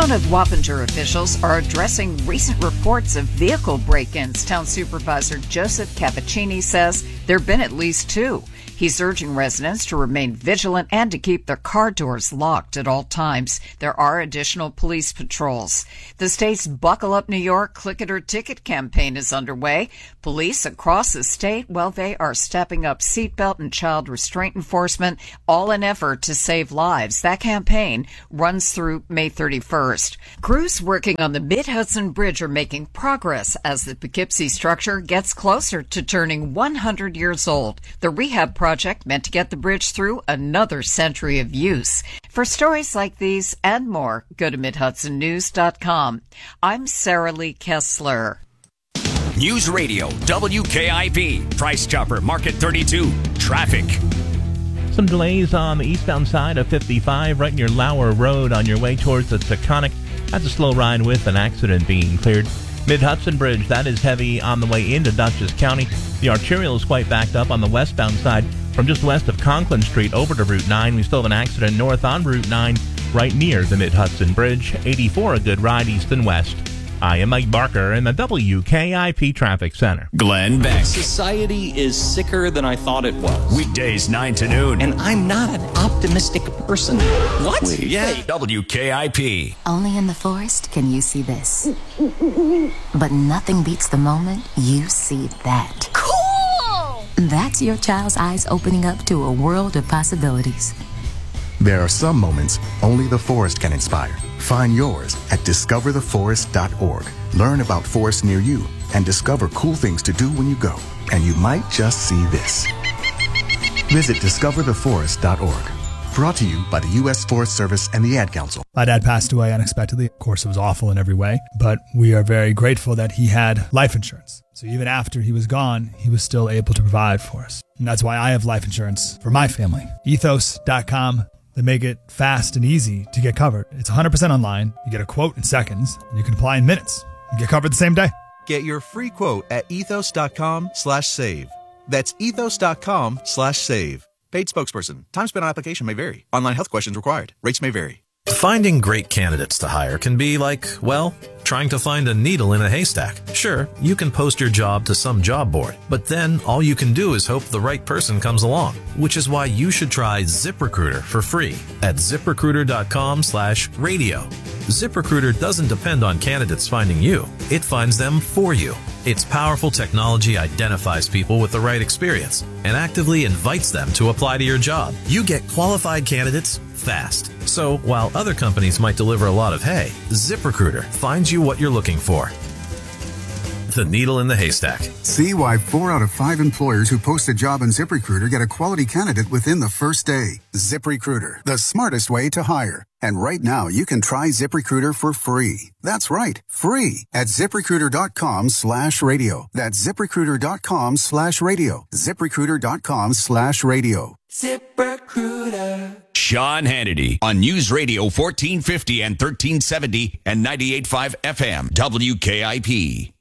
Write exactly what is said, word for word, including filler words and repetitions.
Town of Wappinger officials are addressing recent reports of vehicle break-ins. Town Supervisor Joseph Cappuccini says there have been at least two. He's urging residents to remain vigilant and to keep their car doors locked at all times. There are additional police patrols. The state's Buckle Up New York Click It or Ticket campaign is underway. Police across the state, well, they are stepping up seatbelt and child restraint enforcement, all in effort to save lives. That campaign runs through May thirty-first. Crews working on the Mid-Hudson Bridge are making progress as the Poughkeepsie structure gets closer to turning one hundred years old. The rehab project meant to get the bridge through another century of use. For stories like these and more, go to mid hudson news dot com. I'm Sarah Lee Kessler. News Radio, W K I P, Price Chopper, Market thirty-two, traffic. Some delays on the eastbound side of fifty-five, right near Lauer Road on your way towards the Taconic. That's a slow ride with an accident being cleared. Mid-Hudson Bridge, that is heavy on the way into Dutchess County. The arterial is quite backed up on the westbound side from just west of Conklin Street over to Route nine. We still have an accident north on Route nine right near the Mid-Hudson Bridge. eighty-four, a good ride east and west. I am Mike Barker in the W K I P Traffic Center. Glenn Beck. Society is sicker than I thought it was. Weekdays nine to noon. And I'm not an optimistic person. What? Wait, yeah. W K I P. Only in the forest can you see this. But nothing beats the moment you see that. Cool! That's your child's eyes opening up to a world of possibilities. There are some moments only the forest can inspire. Find yours at discover the forest dot org. Learn about forests near you and discover cool things to do when you go. And you might just see this. Visit discover the forest dot org. Brought to you by the U S Forest Service and the Ad Council. My dad passed away unexpectedly. Of course, it was awful in every way, but we are very grateful that he had life insurance. So even after he was gone, he was still able to provide for us. And that's why I have life insurance for my family. ethos dot com. They make it fast and easy to get covered. It's one hundred percent online. You get a quote in seconds, and you can apply in minutes. You get covered the same day. Get your free quote at ethos dot com slash save. That's ethos dot com slash save. Paid spokesperson. Time spent on application may vary. Online health questions required. Rates may vary. Finding great candidates to hire can be like, well, trying to find a needle in a haystack. Sure, you can post your job to some job board, but then all you can do is hope the right person comes along, which is why you should try ZipRecruiter for free at zip recruiter dot com slash radio. ZipRecruiter doesn't depend on candidates finding you. It finds them for you. Its powerful technology identifies people with the right experience and actively invites them to apply to your job. You get qualified candidates fast. So while other companies might deliver a lot of hay, ZipRecruiter finds you what you're looking for. The needle in the haystack. See why four out of five employers who post a job on ZipRecruiter get a quality candidate within the first day. ZipRecruiter, the smartest way to hire. And right now, you can try ZipRecruiter for free. That's right, free at zip recruiter dot com slash radio. That's zip recruiter dot com slash radio. zip recruiter dot com slash radio. ZipRecruiter. Sean Hannity on News Radio fourteen fifty and thirteen seventy and ninety-eight point five F M W K I P.